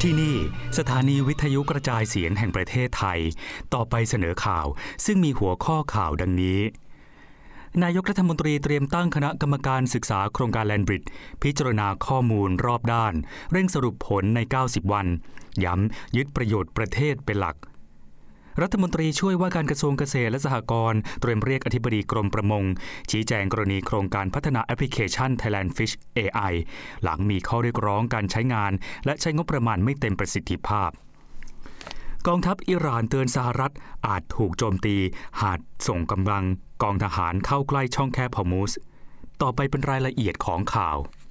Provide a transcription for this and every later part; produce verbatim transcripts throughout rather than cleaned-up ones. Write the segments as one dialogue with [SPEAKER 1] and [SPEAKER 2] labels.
[SPEAKER 1] ที่นี่สถานีวิทยุกระจายเสียงแห่งประเทศไทยต่อไปเสนอข่าวซึ่งมีหัวข้อข่าวดังนี้นายกรัฐมนตรีเตรียมตั้งคณะกรรมการศึกษาโครงการแลนบริดจ์พิจารณาข้อมูลรอบด้านเร่งสรุปผลในเก้าสิบวันย้ำยึดประโยชน์ประเทศเป็นหลักรัฐมนตรีช่วยว่าการกระทรวงเกษตรและสหกรณ์เตรียมเรียกอธิบดีกรมประมงชี้แจงกรณีโครงการพัฒนาแอปพลิเคชัน Thailand Fish เอ ไอ หลังมีข้อเรียกร้องการใช้งานและใช้งบประมาณไม่เต็มประสิทธิภาพกองทัพอิหร่านเตือนสหรัฐอาจถูกโจมตีหากส่งกำลังกองทหารเข้าใกล้ช่องแคบฮอร์มุซต่อไปเป็นรายละเอียดของข่า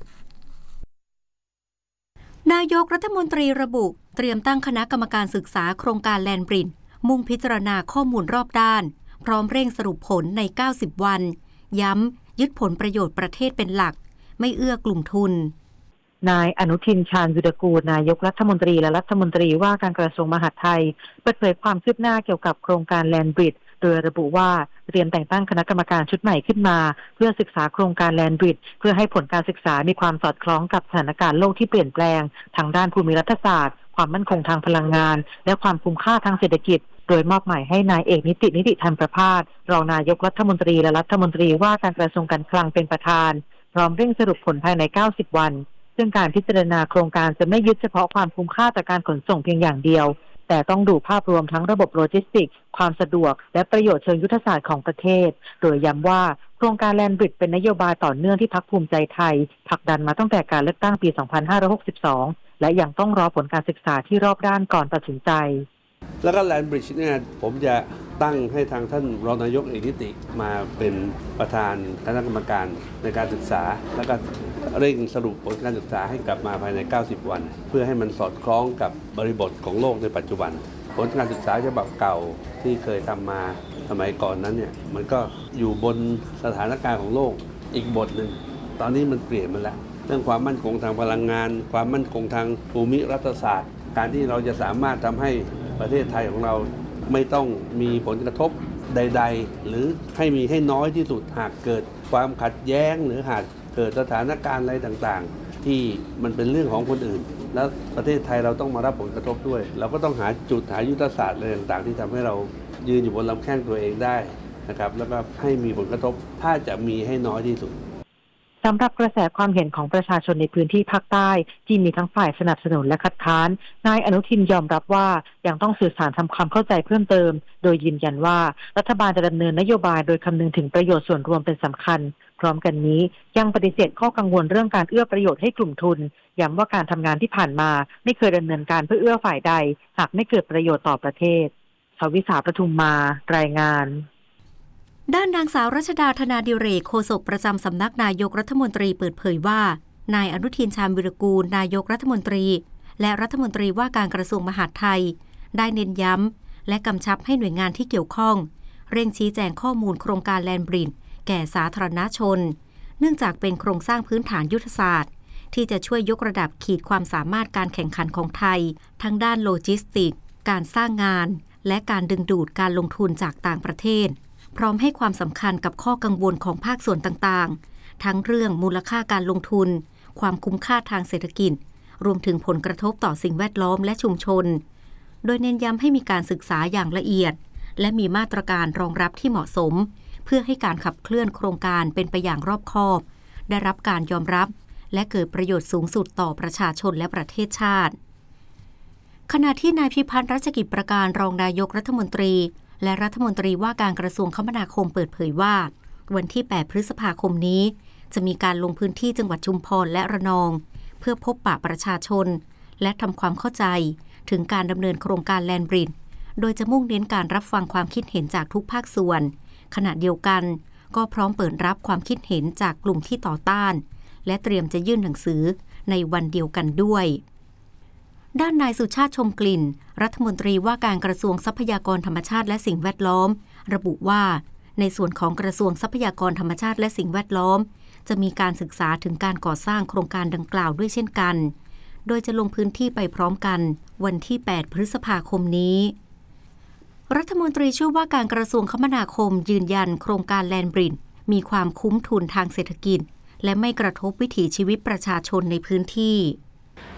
[SPEAKER 1] วน
[SPEAKER 2] ายกรัฐมนตรีระบุเตรียมตั้งคณะกรรมการศึกษาโครงการแลนบริดจ์มุ่งพิจารณาข้อมูลรอบด้านพร้อมเร่งสรุปผลในเก้าสิบวันย้ำยึดผลประโยชน์ประเทศเป็นหลักไม่เอื้อกลุ่มทุน
[SPEAKER 3] นายอนุทินชาญวิรากูลนายกรัฐมนตรีและรัฐมนตรีว่าการกระทรวงมหาดไทยเปิดเผยความคืบหน้าเกี่ยวกับโครงการแลนบริดจ์โดยระบุว่าเตรียมแต่งตั้งคณะกรรมการชุดใหม่ขึ้นมาเพื่อศึกษาโครงการแลนบริดจ์เพื่อให้ผลการศึกษามีความสอดคล้องกับสถานการณ์โลกที่เปลี่ยนแปลงทางด้านภูมิรัฐศาสตร์ความมั่นคงทางพลังงานและความคุ้มค่าทางเศรษฐกิจโดยมอบหมายให้นายเอกนิตินิติธรรมประภาสรองนายกรัฐมนตรีและรัฐมนตรีว่าการกระทรวงการคลังเป็นประธานพร้อมเร่งสรุปผลภายในเก้าสิบวันซึ่งการพิจารณาโครงการจะไม่ยึดเฉพาะความคุ้มค่าจากการขนส่งเพียงอย่างเดียวแต่ต้องดูภาพรวมทั้งระบบโลจิสติกส์ความสะดวกและประโยชน์เชิงยุทธศาสตร์ของประเทศโดยย้ำว่าโครงการแลนบริดจ์เป็นนโยบายต่อเนื่องที่พรรคภูมิใจไทยผลักดันมาตั้งแต่การเลือกตั้งปีสองพันห้าร้อยหกสิบสองและยังต้องรอผลการศึกษาที่รอบด้านก่อนตัดสินใจ
[SPEAKER 4] แล้วก็แลนบริดจ์เนี่ยผมจะตั้งให้ทางท่านรองนายกเอกนิติมาเป็นประธานคณะกรรมการในการศึกษาแล้วก็เร่งสรุปผลการศึกษาให้กลับมาภายในเก้าสิบวันเพื่อให้มันสอดคล้องกับบริบทของโลกในปัจจุบันผลการศึกษาฉบับเก่าที่เคยทำมาสมัยก่อนนั้นเนี่ยมันก็อยู่บนสถานการณ์ของโลกอีกบทหนึ่งตอนนี้มันเปลี่ยนมาแล้วเรื่องความมั่นคงทางพลังงานความมั่นคงทางภูมิรัฐศาสตร์การที่เราจะสามารถทำให้ประเทศไทยของเราไม่ต้องมีผลกระทบใดๆหรือให้มีให้น้อยที่สุดหากเกิดความขัดแย้งหรือหากเกิดสถานการณ์อะไรต่างๆที่มันเป็นเรื่องของคนอื่นแล้วประเทศไทยเราต้องมารับผลกระทบด้วยเราก็ต้องหาจุดหายุทธศาสตร์อะไรต่างๆที่ทำให้เรายืนอยู่บนลำแข้งตัวเองได้นะครับแล้วก็ให้มีผลกระทบถ้าจะมีให้น้อยที่สุด
[SPEAKER 3] สำหรับกระแสความเห็นของประชาชนในพื้นที่ภาคใต้ที่มีทั้งฝ่ายสนับสนุนและคัดค้านนายอนุทินยอมรับว่ายังต้องสื่อสารทำความเข้าใจเพิ่มเติมโดยยืนยันว่ารัฐบาลจะดำเนินนโยบายโดยคำนึงถึงประโยชน์ส่วนรวมเป็นสำคัญพร้อมกันนี้ยังปฏิเสธข้อกังวลเรื่องการเอื้อประโยชน์ให้กลุ่มทุนย้ำว่าการทำงานที่ผ่านมาไม่เคยดำเนินการเพื่อเอื้อฝ่ายใดหากไม่เกิดประโยชน์ต่อประเทศสวิสาประทุมมารายงาน
[SPEAKER 2] ด้านนางสาวรัชดาธนาดิเรกโฆษกประจำสำนักนายกรัฐมนตรีเปิดเผยว่านายอนุทินชาญวิรากูลนายกรัฐมนตรีและรัฐมนตรีว่าการกระทรวงมหาดไทยได้เน้นย้ำและกำชับให้หน่วยงานที่เกี่ยวข้องเร่งชี้แจงข้อมูลโครงการแลนบริดจ์แก่สาธารณชนเนื่องจากเป็นโครงสร้างพื้นฐานยุทธศาสตร์ที่จะช่วยยกระดับขีดความสามารถการแข่งขันของไทยทั้งด้านโลจิสติกส์การสร้างงานและการดึงดูดการลงทุนจากต่างประเทศพร้อมให้ความสำคัญกับข้อกังวลของภาคส่วนต่างๆทั้งเรื่องมูลค่าการลงทุนความคุ้มค่าทางเศรษฐกิจรวมถึงผลกระทบต่อสิ่งแวดล้อมและชุมชนโดยเน้นย้ำให้มีการศึกษาอย่างละเอียดและมีมาตรการรองรับที่เหมาะสมเพื่อให้การขับเคลื่อนโครงการเป็นไปอย่างรอบคอบได้รับการยอมรับและเกิดประโยชน์สูงสุดต่อประชาชนและประเทศชาติขณะที่นายพิพัฒน์รัชกิจประการรองนายกรัฐมนตรีและรัฐมนตรีว่าการกระทรวงคมนาคมเปิดเผยว่าวันที่แปดพฤษภาคมนี้จะมีการลงพื้นที่จังหวัดชุมพรและระนองเพื่อพบปะประชาชนและทำความเข้าใจถึงการดำเนินโครงการแลนบริดจ์โดยจะมุ่งเน้นการรับฟังความคิดเห็นจากทุกภาคส่วนขณะเดียวกันก็พร้อมเปิดรับความคิดเห็นจากกลุ่มที่ต่อต้านและเตรียมจะยื่นหนังสือในวันเดียวกันด้วยด้านนายสุชาติชมกลิ่นรัฐมนตรีว่าการกระทรวงทรัพยากรธรรมชาติและสิ่งแวดล้อมระบุว่าในส่วนของกระทรวงทรัพยากรธรรมชาติและสิ่งแวดล้อมจะมีการศึกษาถึงการก่อสร้างโครงการดังกล่าวด้วยเช่นกันโดยจะลงพื้นที่ไปพร้อมกันวันที่แปดพฤษภาคมนี้รัฐมนตรีช่วยว่าการกระทรวงคมนาคมยืนยันโครงการแลนบริดจ์มีความคุ้มทุนทางเศรษฐกิจและไม่กระทบวิถีชีวิตประชาชนในพื้นที่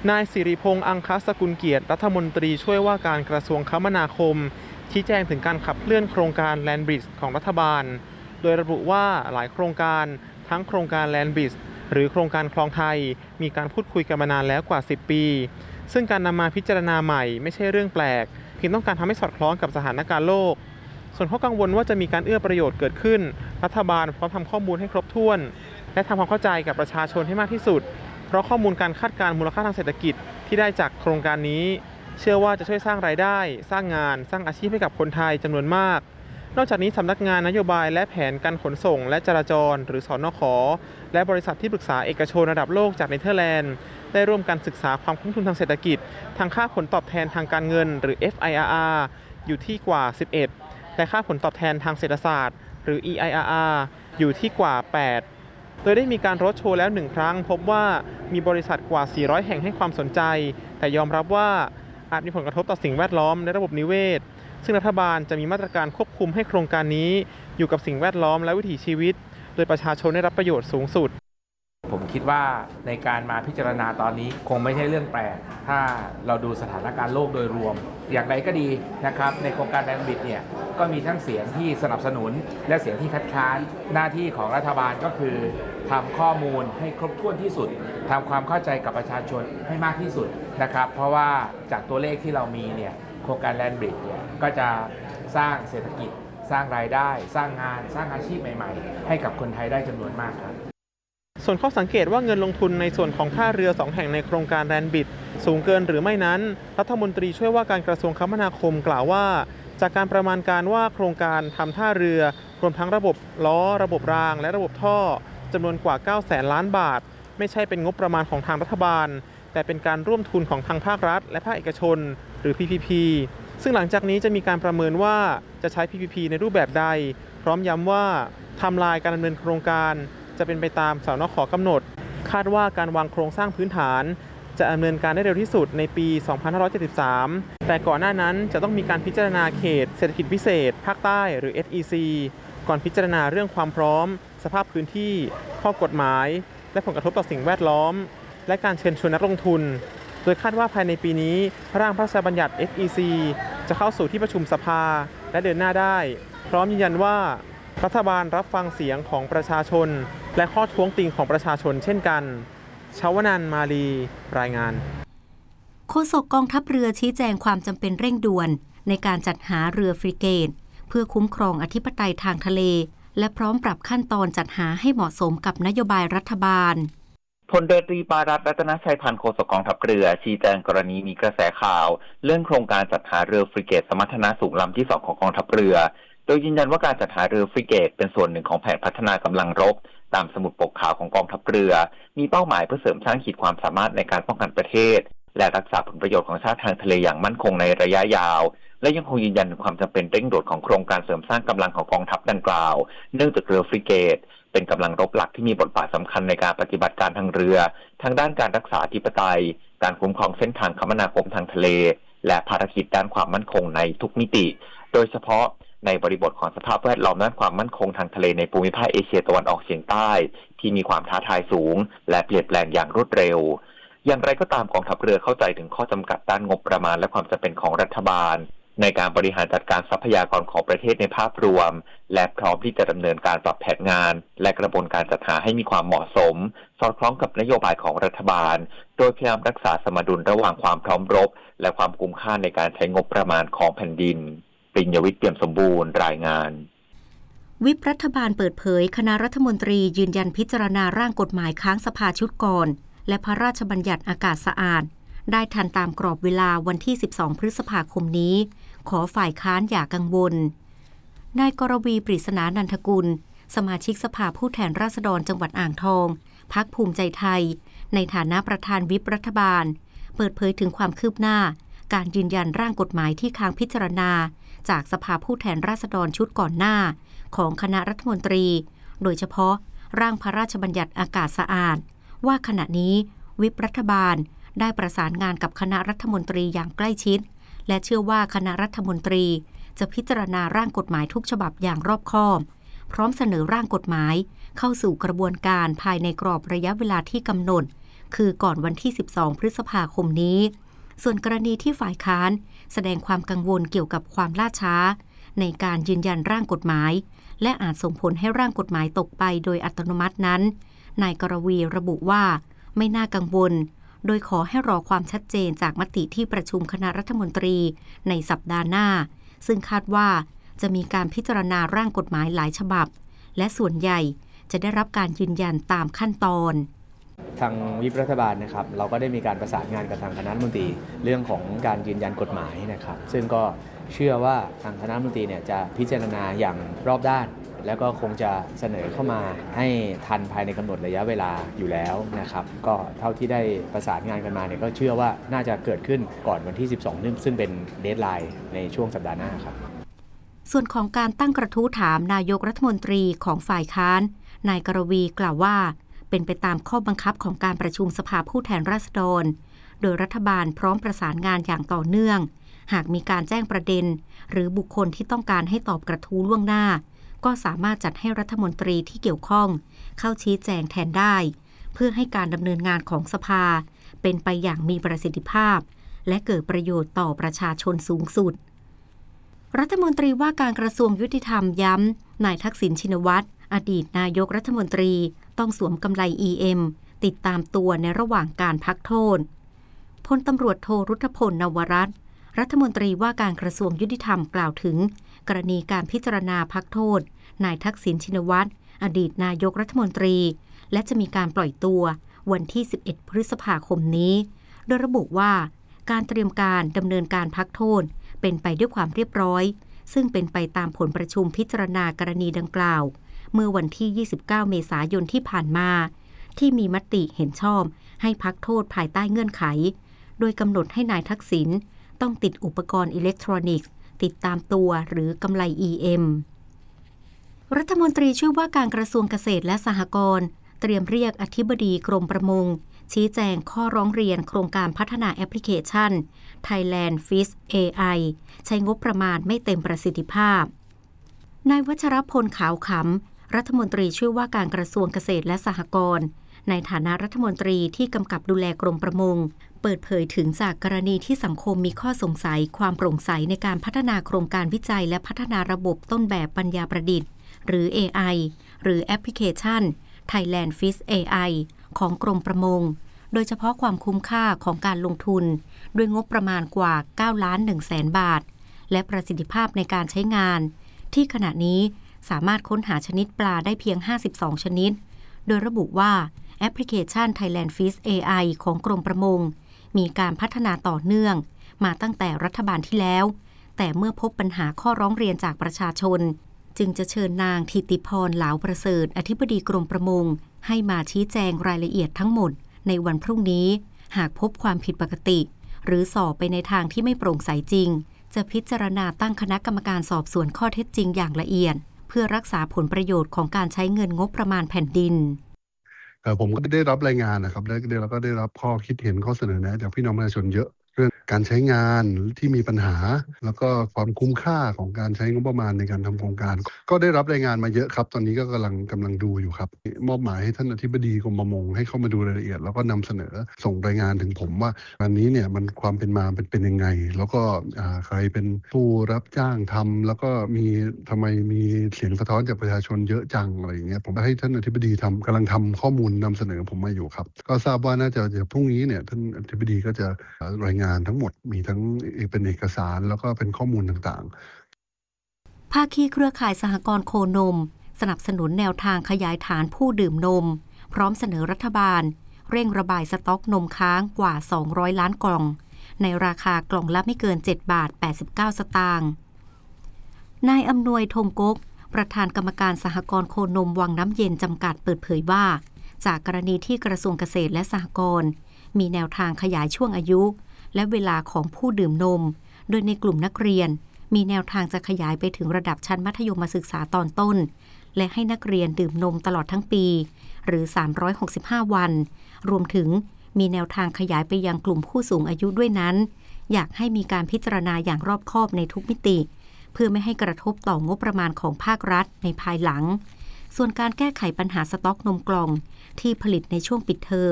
[SPEAKER 5] นายสิริพงษ์อังคสกุลเกียรติรัฐมนตรีช่วยว่าการกระทรวงคมนาคมชี้แจงถึงการขับเคลื่อนโครงการ Land Bridge ของรัฐบาลโดยระบุว่าหลายโครงการทั้งโครงการ Land Bridge หรือโครงการคลองไทยมีการพูดคุยกันมานานแล้วกว่าสิบปีซึ่งการนำมาพิจารณาใหม่ไม่ใช่เรื่องแปลกเพียงต้องการทำให้สอดคล้องกับสถานการณ์โลกส่วนข้อกังวลว่าจะมีการเอื้อประโยชน์เกิดขึ้นรัฐบาลพร้อมทำข้อมูลให้ครบถ้วนและทำความเข้าใจกับประชาชนให้มากที่สุดเพราะข้อมูลการคาดการณ์มูลค่าทางเศรษฐกิจที่ได้จากโครงการนี้เชื่อว่าจะช่วยสร้างรายได้สร้างงานสร้างอาชีพให้กับคนไทยจำนวนมากนอกจากนี้สำนักงานนโยบายและแผนการขนส่งและจราจรหรือสนข.และบริษัทที่ปรึกษาเอกชนระดับโลกจากเนเธอร์แลนด์ได้ร่วมกันศึกษาความคุ้มทุนทางเศรษฐกิจทางค่าผลตอบแทนทางการเงินหรือ เอฟ ไอ อาร์ อาร์ อยู่ที่กว่าสิบเอ็ดและค่าผลตอบแทนทางเศรษฐศาสตร์หรือ อี ไอ อาร์ อาร์ อยู่ที่กว่าแปดโดยได้มีการรถโชว์แล้วหนึ่งครั้งพบว่ามีบริษัทกว่าสี่ร้อยแห่งให้ความสนใจแต่ยอมรับว่าอาจมีผลกระทบต่อสิ่งแวดล้อมและระบบนิเวศซึ่งรัฐบาลจะมีมาตรการควบคุมให้โครงการนี้อยู่กับสิ่งแวดล้อมและวิถีชีวิตโดยประชาชนได้รับประโยชน์สูงสุด
[SPEAKER 6] ผมคิดว่าในการมาพิจารณาตอนนี้คงไม่ใช่เรื่องแปลกถ้าเราดูสถานการณ์โลกโดยรวมอย่างไรก็ดีนะครับในโครงการ Land Bridge เนี่ยก็มีทั้งเสียงที่สนับสนุนและเสียงที่คัดค้านหน้าที่ของรัฐบาลก็คือทำข้อมูลให้ครบถ้วนที่สุดทำความเข้าใจกับประชาชนให้มากที่สุดนะครับเพราะว่าจากตัวเลขที่เรามีเนี่ยโครงการ Land Bridge เนี่ยก็จะสร้างเศรษฐกิจสร้างรายได้สร้างงานสร้างอาชีพใหม่ๆให้กับคนไทยได้จำนวนมากครับ
[SPEAKER 5] ส่วนข้อสังเกตว่าเงินลงทุนในส่วนของท่าเรือสองแห่งในโครงการ Land Bridge สูงเกินหรือไม่นั้นรัฐมนตรีช่วยว่าการกระทรวงคมนาคมกล่าวว่าจากการประมาณการว่าโครงการทำท่าเรือรวมทั้งระบบล้อระบบรางและระบบท่อจำนวนกว่าเก้าแสนล้านบาทไม่ใช่เป็นงบประมาณของทางรัฐบาลแต่เป็นการร่วมทุนของทางภาครัฐและภาคเอกชนหรือ พี พี พี ซึ่งหลังจากนี้จะมีการประเมินว่าจะใช้ พี พี พี ในรูปแบบใดพร้อมย้ำว่าไทม์ไลน์การดำเนินโครงการจะเป็นไปตามสนข.กำหนดคาดว่าการวางโครงสร้างพื้นฐานจะดำเนินการได้เร็วที่สุดในปี สองพันห้าร้อยเจ็ดสิบสาม แต่ก่อนหน้านั้นจะต้องมีการพิจารณาเขตเศรษฐกิจพิเศษภาคใต้หรือ เอส อี ซี ก่อนพิจารณาเรื่องความพร้อมสภาพพื้นที่ข้อกฎหมายและผลกระทบต่อสิ่งแวดล้อมและการเชิญชวนนักลงทุนโดยคาดว่าภายในปีนี้ร่างพระราชบัญญัติ เอส อี ซี จะเข้าสู่ที่ประชุมสภาและเดินหน้าได้พร้อมยืนยันว่ารัฐบาลรับฟังเสียงของประชาชนและข้อท้วงติงของประชาชนเช่นกันชวนันท์ มาลีรายงาน
[SPEAKER 2] โฆษกกองทัพเรือชี้แจงความจำเป็นเร่งด่วนในการจัดหาเรือฟริเกตเพื่อคุ้มครองอธิปไตยทางทะเลและพร้อมปรับขั้นตอนจัดหาให้เหมาะสมกับนโยบายรัฐบาล
[SPEAKER 7] พลเรือตรีปารัตน์ รัตนชัยพันธ์โฆษกกองทัพเรือชี้แจงกรณีมีกระแสข่าวเรื่องโครงการจัดหาเรือฟริเกตสมรรถนะสูงลำที่สองของกองทัพเรือโดยยืนยันว่าการจัดหาเรือฟริเกตเป็นส่วนหนึ่งของแผนพัฒนากำลังรบตามสมุดปกขาวของกองทัพเรือมีเป้าหมายเพื่อเสริมสร้างขีดความสามารถในการป้องกันประเทศและรักษาผลประโยชน์ของชาติทางทะเลอย่างมั่นคงในระยะยาวและยังคงยืนยันถึงความจำเป็นเร่งด่วนของโครงการเสริมสร้างกำลังของกองทัพดังกล่าวเนื่องจากเรือฟริเกตเป็นกำลังรบหลักที่มีบทบาทสำคัญในการปฏิบัติการทางเรือทั้งด้านการรักษาอธิปไตยการคุ้มครองเส้นทางคมนาคมทางทะเลและภารกิจด้านความมั่นคงในทุกมิติโดยเฉพาะในบริบทของสภาพแวดล้อมด้านความมั่นคงทางทะเลในภูมิภาคเอเชียตะวันออกเฉียงใต้ที่มีความท้าทายสูงและเปลี่ยนแปลงอย่างรวดเร็วอย่างไรก็ตามกองทัพเรือเข้าใจถึงข้อจำกัดด้านงบประมาณและความจำเป็นของรัฐบาลในการบริหารจัดการทรัพยากรของประเทศในภาพรวมและพร้อมที่จะดำเนินการปรับแผนงานและกระบวนการจัดหาให้มีความเหมาะสมสอดคล้องกับนโยบายของรัฐบาลโดยพยายามรักษาสมดุลระหว่างความพร้อมรบและความคุ้มค่าในการใช้งบประมาณของแผ่นดินปริญญวิทย์ เปี่ยมสมบูรณ์รายงาน
[SPEAKER 2] วิปรัฐบาลเปิดเผยคณะรัฐมนตรียืนยันพิจารณาร่างกฎหมายค้างสภาชุดก่อนและพระราชบัญญัติอากาศสะอาดได้ทันตามกรอบเวลาวันที่สิบสองพฤษภาคมนี้ขอฝ่ายค้านอย่ากังวลนายกรวีปริศนานันทกุลสมาชิกสภาผู้แทนราษฎรจังหวัดอ่างทองพรรคภูมิใจไทยในฐานะประธานวิปรัฐบาลเปิดเผยถึงความคืบหน้าการยืนยันร่างกฎหมายที่ค้างพิจารณาจากสภาผู้แทนราษฎรชุดก่อนหน้าของคณะรัฐมนตรีโดยเฉพาะร่างพระราชบัญญัติอากาศสะอาดว่าขณะนี้วิปรัฐบาลได้ประสานงานกับคณะรัฐมนตรีอย่างใกล้ชิดและเชื่อว่าคณะรัฐมนตรีจะพิจารณาร่างกฎหมายทุกฉบับอย่างรอบคอบพร้อมเสนอร่างกฎหมายเข้าสู่กระบวนการภายในกรอบระยะเวลาที่กำหนดคือก่อนวันที่สิบสองพฤษภาคมนี้ส่วนกรณีที่ฝ่ายค้านแสดงความกังวลเกี่ยวกับความล่าช้าในการยืนยันร่างกฎหมายและอาจส่งผลให้ร่างกฎหมายตกไปโดยอัตโนมัตินั้นนายกรวีระบุว่าไม่น่ากังวลโดยขอให้รอความชัดเจนจากมติที่ประชุมคณะรัฐมนตรีในสัปดาห์หน้าซึ่งคาดว่าจะมีการพิจารณาร่างกฎหมายหลายฉบับและส่วนใหญ่จะได้รับการยืนยันตามขั้นตอน
[SPEAKER 8] ทางวิปรัฐบาลนะครับเราก็ได้มีการประสานงานกับทางคณะรัฐมนตรีเรื่องของการยืนยันกฎหมายนะครับซึ่งก็เชื่อว่าทางคณะรัฐมนตรีเนี่ยจะพิจารณาอย่างรอบด้านแล้วก็คงจะเสนอเข้ามาให้ทันภายในกำหนดระยะเวลาอยู่แล้วนะครับก็เท่าที่ได้ประสานงานกันมาเนี่ยก็เชื่อว่าน่าจะเกิดขึ้นก่อนวันที่สิบสองซึ่งเป็นเดดไลน์ในช่วงสัปดาห์หน้าครับ
[SPEAKER 2] ส่วนของการตั้งกระทู้ถามนายกรัฐมนตรีของฝ่ายค้านนายกรวีกล่าวว่าเป็นไปตามข้อบังคับของการประชุมสภาผู้แทนราษฎรโดยรัฐบาลพร้อมประสานงานอย่างต่อเนื่องหากมีการแจ้งประเด็นหรือบุคคลที่ต้องการให้ตอบกระทู้ล่วงหน้าก็สามารถจัดให้รัฐมนตรีที่เกี่ยวข้องเข้าชี้แจงแทนได้เพื่อให้การดำเนินงานของสภาเป็นไปอย่างมีประสิทธิภาพและเกิดประโยชน์ต่อประชาชนสูงสุดรัฐมนตรีว่าการกระทรวงยุติธรรมย้ำนายทักษิณชินวัตรอดีตนายกรัฐมนตรีต้องสวมกำไล อี เอ็ม ติดตามตัวในระหว่างการพักโทษพลตำรวจโทรุธพลนวรัตน์รัฐมนตรีว่าการกระทรวงยุติธรรมกล่าวถึงกรณีการพิจารณาพักโทษนายทักษิณชินวัตรอดีตนายกรัฐมนตรีและจะมีการปล่อยตัววันที่สิบเอ็ดพฤษภาคมนี้โดยระบุว่าการเตรียมการดำเนินการพักโทษเป็นไปด้วยความเรียบร้อยซึ่งเป็นไปตามผลประชุมพิจารณากรณีดังกล่าวเมื่อวันที่ยี่สิบเก้าเมษายนที่ผ่านมาที่มีมติเห็นชอบให้พักโทษภายใต้เงื่อนไขโดยกำหนดให้นายทักษิณต้องติดอุปกรณ์อิเล็กทรอนิกส์ติดตามตัวหรือกำไล อี เอ็ม รัฐมนตรีช่วยว่าการกระทรวงเกษตรและสหกรณ์เตรียมเรียกอธิบดีกรมประมงชี้แจงข้อร้องเรียนโครงการพัฒนาแอปพลิเคชัน Thailand Fish เอ ไอ ใช้งบประมาณไม่เต็มประสิทธิภาพนายวัชรพลขาวขำรัฐมนตรีช่วยว่าการกระทรวงเกษตรและสหกรณ์ในฐานะรัฐมนตรีที่กำกับดูแลกรมประมงเปิดเผยถึงจากกรณีที่สังคมมีข้อสงสัยความโปร่งใสในการพัฒนาโครงการวิจัยและพัฒนาระบบต้นแบบปัญญาประดิษฐ์หรือ เอ ไอ หรือแอปพลิเคชัน Thailand Fish เอ ไอ ของกรมประมงโดยเฉพาะความคุ้มค่าของการลงทุนด้วยงบประมาณกว่าเก้าล้านหนึ่งแสนบาทและประสิทธิภาพในการใช้งานที่ขณะนี้สามารถค้นหาชนิดปลาได้เพียงห้าสิบสองชนิดโดยระบุว่าแอปพลิเคชัน Thailand Fish เอ ไอ ของกรมประมงมีการพัฒนาต่อเนื่องมาตั้งแต่รัฐบาลที่แล้วแต่เมื่อพบปัญหาข้อร้องเรียนจากประชาชนจึงจะเชิญนางธิติพรเหลาประเสริฐอธิบดีกรมประมงให้มาชี้แจงรายละเอียดทั้งหมดในวันพรุ่งนี้หากพบความผิดปกติหรือสอบไปในทางที่ไม่โปร่งใสจริงจะพิจารณาตั้งคณะกรรมการสอบสวนข้อเท็จจริงอย่างละเอียดเพื่อรักษาผลประโยชน์ของการใช้เงินงบประมาณแผ่นดิน
[SPEAKER 9] ผมก็ได้รับรายงานนะครับแล้วเราก็ได้รับข้อคิดเห็นข้อเสนอแนะจากพี่น้องประชาชนเยอะเรื่องการใช้งานที่มีปัญหาแล้วก็ความคุ้มค่าของการใช้งบประมาณในการทำโครงการก็ได้รับรายงานมาเยอะครับตอนนี้ก็กำลังกำลังดูอยู่ครับมอบหมายให้ท่านอธิบดีกรมประมงให้เข้ามาดูรายละเอียดแล้วก็นำเสนอส่งรายงานถึงผมว่าวันนี้เนี่ยมันความเป็นมาเป็นเป็นยังไงแล้วก็ใครเป็นผู้รับจ้างทำแล้วก็มีทำไมมีเสียงสะท้อนจากประชาชนเยอะจังอะไรอย่างเงี้ยผมให้ท่านอธิบดีทำกำลังทำข้อมูลนำเสนอผมมาอยู่ครับก็ทราบว่าน่าจะเดี๋ยวพรุ่งนี้เนี่ยท่านอธิบดีก็จะรายงานทั้งหมดมีทั้งเป็นเอกสารแล้วก็เป็นข้อมูลต่างๆ
[SPEAKER 2] ภาคีเครือข่ายสหกรณ์โคนมสนับสนุนแนวทางขยายฐานผู้ดื่มนมพร้อมเสนอรัฐบาลเร่งระบายสต็อกนมค้างกว่าสองร้อยล้านกล่องในราคากล่องละไม่เกินเจ็ดบาทแปดสิบเก้าสตางค์นายอำนวยธงกกประธานกรรมการสหกรณ์โคนมวังน้ำเย็นจำกัดเปิดเผยว่าจากกรณีที่กระทรวงเกษตรและสหกรณ์มีแนวทางขยายช่วงอายุและเวลาของผู้ดื่มนมโดยในกลุ่มนักเรียนมีแนวทางจะขยายไปถึงระดับชั้นมัธยมศึกษาตอนต้นและให้นักเรียนดื่มนมตลอดทั้งปีหรือสามร้อยหกสิบห้าวันรวมถึงมีแนวทางขยายไปยังกลุ่มผู้สูงอายุด้วยนั้นอยากให้มีการพิจารณาอย่างรอบคอบในทุกมิติเพื่อไม่ให้กระทบต่องบประมาณของภาครัฐในภายหลังส่วนการแก้ไขปัญหาสต็อกนมกล่องที่ผลิตในช่วงปิดเทอม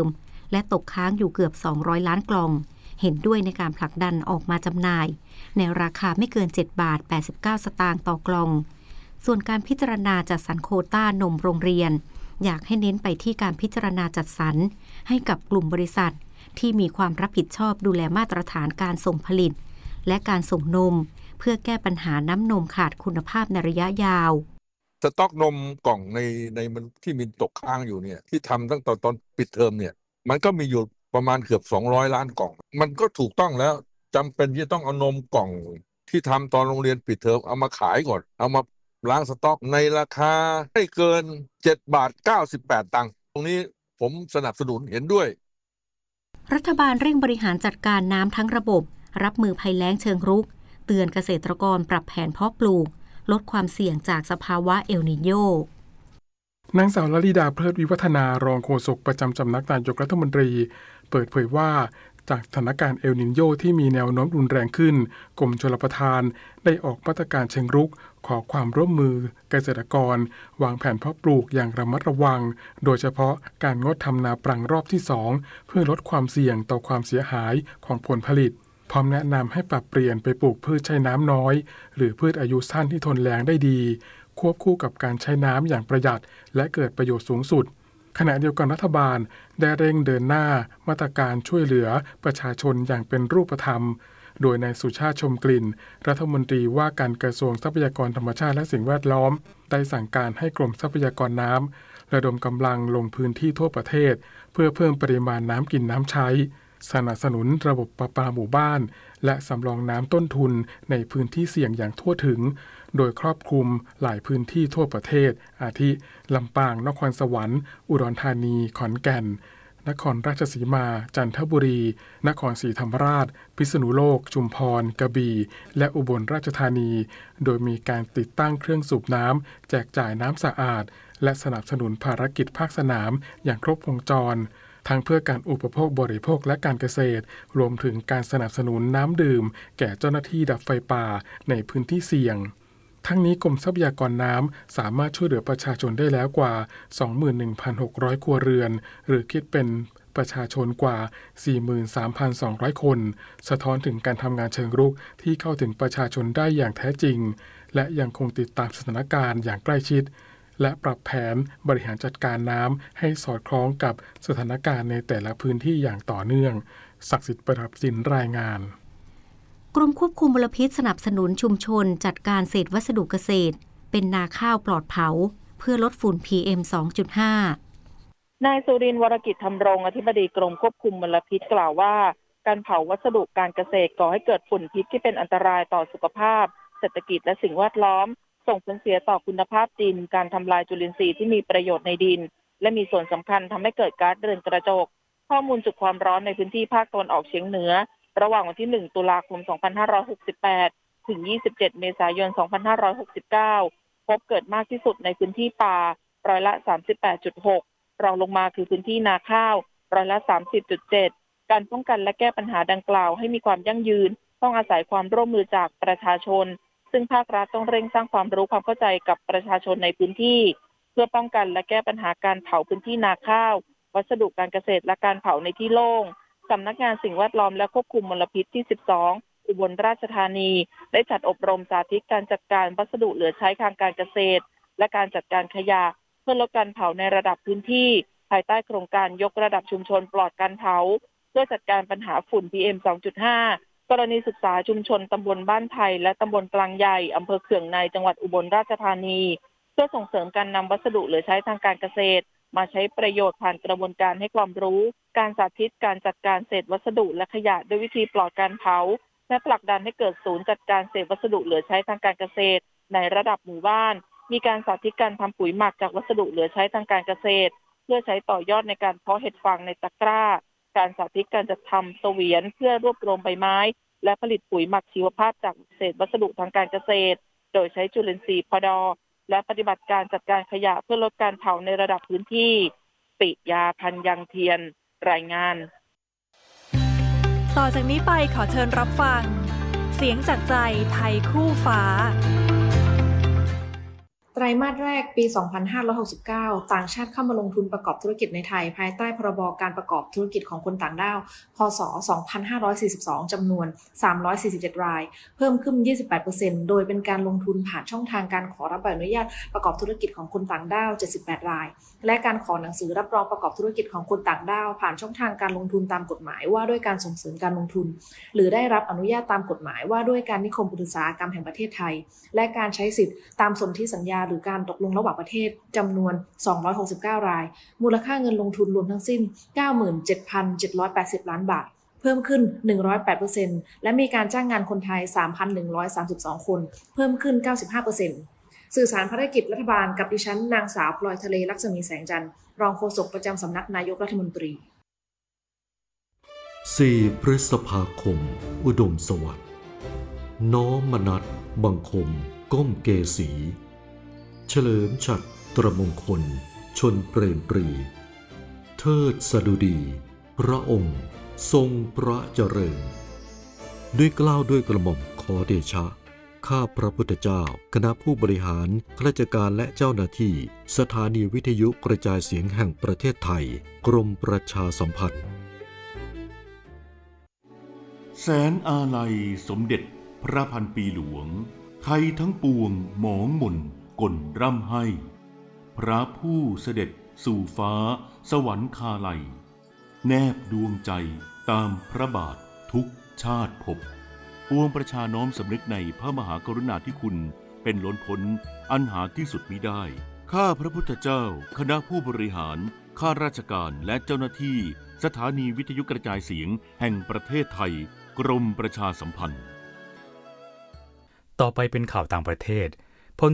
[SPEAKER 2] และตกค้างอยู่เกือบสองร้อยล้านกล่องเห็นด้วยในการผลักดันออกมาจำหน่ายในราคาไม่เกินเจ็ดบาทแปดสิบเก้าสตางค์ต่อกล่องส่วนการพิจารณาจัดสรรโควต้านมโรงเรียนอยากให้เน้นไปที่การพิจารณาจัดสรรให้กับกลุ่มบริษัทที่มีความรับผิดชอบดูแลมาตรฐานการส่งผลิตและการส่งนมเพื่อแก้ปัญหาน้ำนมขาดคุณภาพในระยะยาว
[SPEAKER 10] สต็อกนมกล่องในในมันที่มีตกค้างอยู่เนี่ยที่ทำตั้งแต่ตอนปิดเทอมเนี่ยมันก็มีอยู่ประมาณเกือบสองร้อยล้านกล่องมันก็ถูกต้องแล้วจำเป็นที่ต้องเอานมกล่องที่ทำตอนโรงเรียนปิดเทอมเอามาขายก่อนเอามาล้างสต็อกในราคาไม่เกินเจ็ดบาทเก้าสิบแปดตังค์ตรงนี้ผมสนับสนุนเห็นด้วย
[SPEAKER 2] รัฐบาลเร่งบริหารจัดการน้ำทั้งระบบรับมือภัยแล้งเชิงรุกเตือนเกษตรกรปรับแผนเพาะปลูกลดความเสี่ยงจากสภาวะเอลนีโญ
[SPEAKER 11] นางสาวลลิดาเพลิดวิวัฒนารองโฆษกประจำสำนักนายกรัฐมนตรีเปิดเผยว่าจากสถานการณ์เอลนิโญที่มีแนวโน้มรุนแรงขึ้นกรมชลประทานได้ออกมาตรการเชิงรุกขอความร่วมมือเกษตรกรวางแผนเพาะปลูกอย่างระมัดระวังโดยเฉพาะการงดทำนาปรังรอบที่สองเพื่อลดความเสี่ยงต่อความเสียหายของผลผลิตพร้อมแนะนำให้ปรับเปลี่ยนไปปลูกพืชใช้น้ำน้อยหรือพืชอายุสั้นที่ทนแล้งได้ดีควบคู่กับการใช้น้ำอย่างประหยัดและเกิดประโยชน์สูงสุดขณะเดียวกันรัฐบาลได้เร่งเดินหน้ามาตรการช่วยเหลือประชาชนอย่างเป็นรูปธรรมโดยนายสุชาติชมกลิ่นรัฐมนตรีว่าการกระทรวงทรัพยากรธรรมชาติและสิ่งแวดล้อมได้สั่งการให้กรมทรัพยากรน้ำระดมกำลังลงพื้นที่ทั่วประเทศเพื่อเพิ่มปริมาณน้ำกินน้ำใช้สนับสนุนระบบประปาหมู่บ้านและสำรองน้ำต้นทุนในพื้นที่เสี่ยงอย่างทั่วถึงโดยครอบคลุมหลายพื้นที่ทั่วประเทศอาทิลำปางนครสวรรค์อุดรธานีขอนแก่นนครราชสีมาจันทบุรีนครศรีธรรมราชพิษณุโลกชุมพรกระบี่และอุบลราชธานีโดยมีการติดตั้งเครื่องสูบน้ำแจกจ่ายน้ำสะอาดและสนับสนุนภารกิจภาคสนามอย่างครบวงจรทั้งเพื่อการอุปโภคบริโภคและการเกษตรรวมถึงการสนับสนุนน้ำดื่มแก่เจ้าหน้าที่ดับไฟป่าในพื้นที่เสี่ยงทั้งนี้กรมทรัพยากรน้ำสามารถช่วยเหลือประชาชนได้แล้วกว่า สองหมื่นหนึ่งพันหกร้อย ครัวเรือนหรือคิดเป็นประชาชนกว่า สี่หมื่นสามพันสองร้อย คนสะท้อนถึงการทำงานเชิงรุกที่เข้าถึงประชาชนได้อย่างแท้จริงและยังคงติดตามสถานการณ์อย่างใกล้ชิดและปรับแผนบริหารจัดการน้ำให้สอดคล้องกับสถานการณ์ในแต่ละพื้นที่อย่างต่อเนื่องศักดิ์สิทธิ์ประดับสินรายงาน
[SPEAKER 2] กรมควบคุมมลพิษสนับสนุนชุมชนจัดการเศษวัสดุเกษตรเป็นนาข้าวปลอดเผาเพื่อลดฝุ่น พี เอ็ม สองจุดห้า
[SPEAKER 12] นายสุรินทร์วรกิจธรรมรงค์อธิบดีกรมควบคุมมลพิษกล่าวว่าการเผาวัสดุการเกษตรก่อให้เกิดฝุ่นพิษที่เป็นอันตรายต่อสุขภาพเศรษฐกิจและสิ่งแวดล้อมส่งผลเสียต่อคุณภาพดินการทำลายจุลินทรีย์ที่มีประโยชน์ในดินและมีส่วนสำคัญทำให้เกิดก๊าซเรือนกระจกข้อมูลจุดความร้อนในพื้นที่ภาคตะวันออกเฉียงเหนือระหว่างวันที่หนึ่งตุลาคมสองพันห้าร้อยหกสิบแปดถึงยี่สิบเจ็ดเมษายนสองพันห้าร้อยหกสิบเก้าพบเกิดมากที่สุดในพื้นที่ป่าร้อยละ สามสิบแปดจุดหก รองลงมาคือพื้นที่นาข้าวร้อยละ สามสิบจุดเจ็ด การป้องกันและแก้ปัญหาดังกล่าวให้มีความยั่งยืนต้องอาศัยความร่วมมือจากประชาชนซึ่งภาครัฐต้องเร่งสร้างความรู้ความเข้าใจกับประชาชนในพื้นที่เพื่อป้องกันและแก้ปัญหาการเผาพื้นที่นาข้าววัสดุการเกษตรและการเผาในที่โล่งสำนักงานสิ่งแวดล้อมและควบคุมมลพิษที่สิบสองอุบลราชธานีได้จัดอบรมสาธิตการจัดการวัสดุเหลือใช้ทางการเกษตรและการจัดการขยะเพื่อลดการเผาในระดับพื้นที่ภายใต้โครงการยกระดับชุมชนปลอดการเผาเพื่อจัดการปัญหาฝุ่น พี เอ็ม สองจุดห้า กรณีศึกษาชุมชนตำบลบ้านไผ่และตำบลกลางใหญ่อำเภอเขื่องในจังหวัดอุบลราชธานีเพื่อส่งเสริมการนำวัสดุเหลือใช้ทางการเกษตรมาใช้ประโยชน์ผ่านกระบวนการให้ความรู้การสาธิตการจัดการเศษวัสดุและขยะด้วยวิธีปลอดการเผาและผลักดันให้เกิดศูนย์จัดการเศษวัสดุเหลือใช้ทางการเกษตรในระดับหมู่บ้านมีการสาธิตการทำปุ๋ยหมักจากวัสดุเหลือใช้ทางการเกษตรเพื่อใช้ต่อยอดในการเพาะเห็ดฟางในตะกร้าการสาธิตการจัดทำเสวียนเพื่อรวบรวมใบไม้และผลิตปุ๋ยหมักชีวภาพจากเศษวัสดุทางการเกษตรโดยใช้จุลินทรีย์พด.และปฏิบัติการจัดการขยะเพื่อลดการเผาในระดับพื้นที่ปิยาพันธ์ยังเทียนรายงาน
[SPEAKER 13] ต่อจากนี้ไปขอเชิญรับฟังเสียงจากใจไทยคู่ฟ้า
[SPEAKER 14] เตไตรมาสแรกปี สองพันห้าร้อยหกสิบเก้า ต่างชาติเข้ามาลงทุนประกอบธุรกิจในไทยภายใต้พรบการประกอบธุรกิจของคนต่างด้าว พ.ศ. สองพันห้าร้อยสี่สิบสอง จำนวน สามร้อยสี่สิบเจ็ด ราย เพิ่มขึ้น ยี่สิบแปดเปอร์เซ็นต์ โดยเป็นการลงทุนผ่านช่องทางการขอรับใบอนุญาตประกอบธุรกิจของคนต่างด้าว เจ็ดสิบแปด ราย และการขอหนังสือรับรองประกอบธุรกิจของคนต่างด้าวผ่านช่องทางการลงทุนตามกฎหมายว่าด้วยการส่งเสริมการลงทุนหรือได้รับอนุญาตตามกฎหมายว่าด้วยการนิคมอุตสาหกรรมแห่งประเทศไทยและการใช้สิทธิ์ตามสนธิสัญญาหรือการตกลงระหว่างประเทศจำนวนสองร้อยหกสิบเก้ารายมูลค่าเงินลงทุนรวมทั้งสิ้น เก้าหมื่นเจ็ดพันเจ็ดร้อยแปดสิบ ล้านบาทเพิ่มขึ้น หนึ่งร้อยแปดเปอร์เซ็นต์ และมีการจ้างงานคนไทย สามพันหนึ่งร้อยสามสิบสอง คนเพิ่มขึ้น เก้าสิบห้าเปอร์เซ็นต์ สื่อสารภารกิจรัฐบาลกับดิฉันนางสาวพลอยทะเลลักษมีแสงจันทร์รองโฆษกประจำสำนักนายกรัฐมนตรี
[SPEAKER 15] สี่พฤษภาคมอุดมสวัสดิ์น้อมมนัสบังคมก้มเกษีเฉลิมฉัตรตรมงคลชนเปรมปรีเทิดสดุดีพระองค์ทรงพระเจริญด้วยเกล้าด้วยกระหม่อมขอเดชะข้าพระพุทธเจ้าคณะผู้บริหารข้าราชการและเจ้าหน้าที่สถานีวิทยุกระจายเสียงแห่งประเทศไทยกรมประชาสัมพันธ์
[SPEAKER 16] แสนอาลัยสมเด็จพระพันปีหลวงไทยทั้งปวงหมองหม่นกลร่ำให้พระผู้เสด็จสู่ฟ้าสวรรคาลัยแนบดวงใจตามพระบาททุกชาติภพปวงประชาน้อมสำนึกในพระมหากรุณาธิคุณเป็นล้นพ้นอันหาที่สุดมิได้ข้าพระพุทธเจ้าคณะผู้บริหารข้าราชการและเจ้าหน้าที่สถานีวิทยุกระจายเสียงแห่งประเทศไทยกรมประชาสัมพันธ์
[SPEAKER 1] ต่อไปเป็นข่าวต่างประเทศ